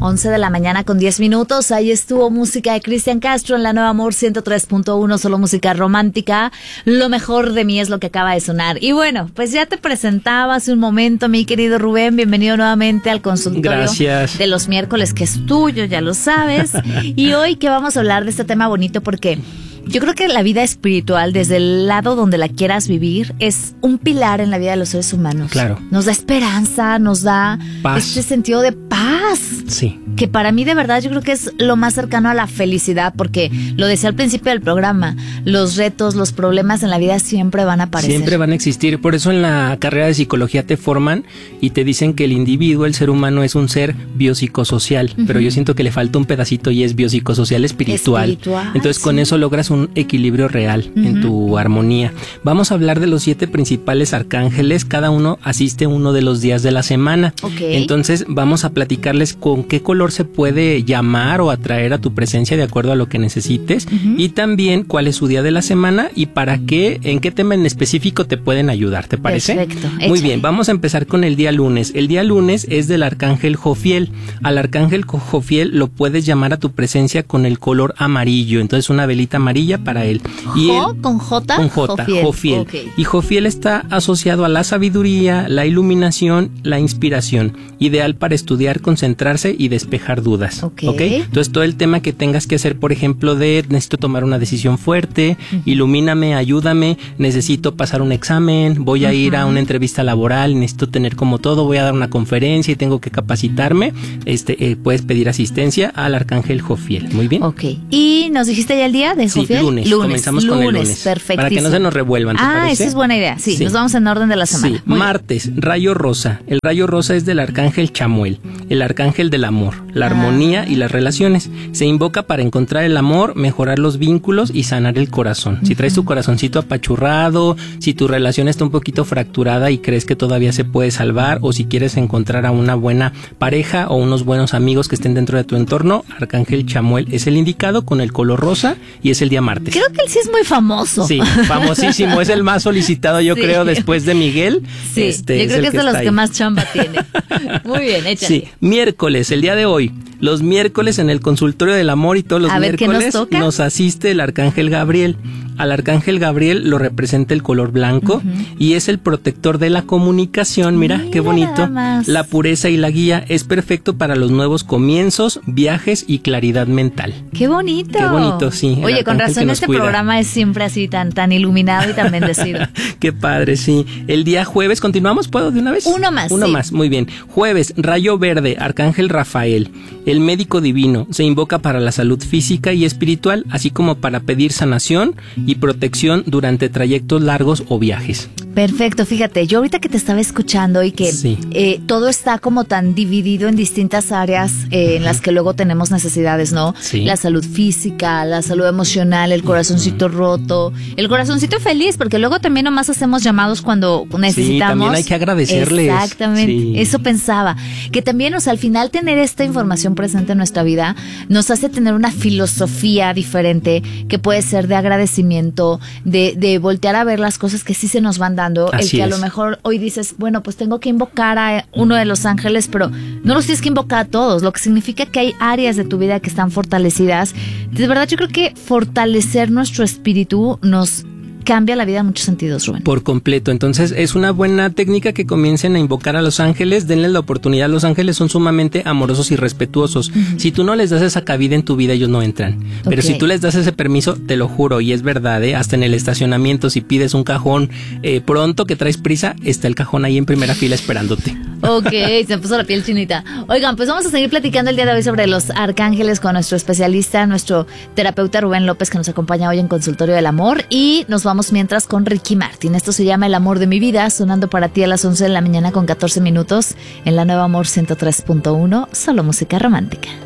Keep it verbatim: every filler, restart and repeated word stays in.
once de la mañana con diez minutos. Ahí estuvo música de Cristian Castro en la Nueva Amor ciento tres punto uno, solo música romántica. Lo mejor de mí es lo que acaba de sonar. Y bueno, pues ya te presentaba hace un momento, mi querido Rubén. Bienvenido nuevamente al consultorio Gracias. de los miércoles, que es tuyo, ya lo sabes. Y hoy que vamos a hablar de este tema bonito, porque yo creo que la vida espiritual, desde el lado donde la quieras vivir, es un pilar en la vida de los seres humanos. Claro. Nos da esperanza, nos da paz. este sentido de paz. Sí. Que para mí, de verdad, yo creo que es lo más cercano a la felicidad, porque lo decía al principio del programa, los retos, los problemas en la vida siempre van a aparecer. Siempre van a existir. Por eso en la carrera de psicología te forman y te dicen que el individuo, el ser humano, es un ser biopsicosocial. Uh-huh. Pero yo siento que le falta un pedacito y es biopsicosocial espiritual. espiritual Entonces sí. Con eso logras un equilibrio real uh-huh. en tu armonía. Vamos a hablar de los siete principales arcángeles. Cada uno asiste uno de los días de la semana. Okay. Entonces vamos a platicarles con qué color se puede llamar o atraer a tu presencia de acuerdo a lo que necesites, uh-huh. y también cuál es su día de la semana y para qué, en qué tema en específico te pueden ayudar, ¿te parece? Perfecto. Muy Échale. bien, vamos a empezar con el día lunes. El día lunes es del arcángel Jofiel. Al arcángel Jofiel lo puedes llamar a tu presencia con el color amarillo, entonces una velita amarilla para él. Y ¿Jo él, con J? Con J, Jofiel. Jofiel. Okay. Y Jofiel está asociado a la sabiduría, la iluminación, la inspiración, ideal para estudiar, concentrarse y despejar dudas. Okay. ¿Ok? Entonces todo el tema que tengas que hacer, por ejemplo, de necesito tomar una decisión fuerte, uh-huh. ilumíname, ayúdame, necesito pasar un examen, voy a uh-huh. ir a una entrevista laboral, necesito tener como todo, voy a dar una conferencia y tengo que capacitarme, este, eh, puedes pedir asistencia al arcángel Jofiel. Muy bien. Ok. ¿Y nos dijiste ya el día de Jofiel? Sí, lunes. lunes. Comenzamos lunes, con el lunes. Perfectísimo. Para que no se nos revuelvan, ¿te ah, parece? esa es buena idea. Sí, sí, nos vamos en orden de la semana. Sí. Martes, rayo rosa. El rayo rosa es del arcángel Chamuel, el arcángel del amor, la ah. armonía y las relaciones. Se invoca para encontrar el amor, mejorar los vínculos y sanar el corazón. Uh-huh. Si traes tu corazoncito apachurrado, si tu relación está un poquito fracturada y crees que todavía se puede salvar, o si quieres encontrar a una buena pareja o unos buenos amigos que estén dentro de tu entorno, arcángel Chamuel es el indicado con el color rosa y es el día martes. Creo que él sí es muy famoso. Sí, famosísimo. Es el más solicitado, yo sí. creo, después de Miguel. Sí, este, yo creo es que es de los que ahí. más chamba tiene. Muy bien, échale. Sí, miércoles, el día de hoy. Los miércoles en el consultorio del amor y todos los a ver, miércoles ¿qué nos toca? Nos asiste el arcángel Gabriel. Al arcángel Gabriel lo representa el color blanco uh-huh. y es el protector de la comunicación. Mira, Mira qué bonito. La pureza y la guía es perfecto para los nuevos comienzos, viajes y claridad mental. Qué bonito. Qué bonito, sí. Oye, con razón este cuida. programa es siempre así tan, tan iluminado y tan bendecido. Qué padre, sí. El día jueves, ¿continuamos? ¿Puedo de una vez? Uno más. Uno sí. más, muy bien. Jueves, rayo verde, arcángel Rafael. El médico divino se invoca para la salud física y espiritual, así como para pedir sanación y protección durante trayectos largos o viajes. Perfecto, fíjate, yo ahorita que te estaba escuchando y que sí. eh, todo está como tan dividido en distintas áreas eh, uh-huh. en las que luego tenemos necesidades, ¿no? Sí. La salud física, la salud emocional, el corazoncito uh-huh. roto, el corazoncito feliz, porque luego también nomás hacemos llamados cuando necesitamos. Sí, también hay que agradecerles. Exactamente, sí. Eso pensaba, que también, o sea, al final tener esta información presente en nuestra vida nos hace tener una filosofía diferente que puede ser de agradecimiento, de, de voltear a ver las cosas que sí se nos van dando. Así el que a es. lo mejor hoy dices, bueno, pues tengo que invocar a uno de los ángeles, pero no los tienes que invocar a todos, lo que significa que hay áreas de tu vida que están fortalecidas. De verdad, yo creo que fortalecer nuestro espíritu nos cambia la vida en muchos sentidos, Rubén. Por completo. Entonces es una buena técnica que comiencen a invocar a los ángeles, denles la oportunidad. Los ángeles son sumamente amorosos y respetuosos. Uh-huh. Si tú no les das esa cabida en tu vida, ellos no entran. Pero okay. si tú les das ese permiso, te lo juro, y es verdad, ¿eh? Hasta en el estacionamiento, si pides un cajón eh, pronto que traes prisa, está el cajón ahí en primera fila esperándote. Ok, se puso la piel chinita. Oigan, pues vamos a seguir platicando el día de hoy sobre los arcángeles con nuestro especialista, nuestro terapeuta Rubén López, que nos acompaña hoy en Consultorio del Amor, y nos vamos mientras con Ricky Martin. Esto se llama El Amor de mi Vida, sonando para ti a las once de la mañana con catorce minutos en la Nueva Amor ciento tres punto uno, solo música romántica.